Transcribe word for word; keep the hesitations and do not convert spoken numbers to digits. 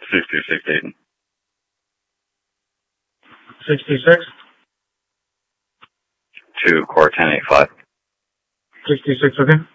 sixty-six Dayton. sixty-six? To core ten eighty-five. sixty-six, okay.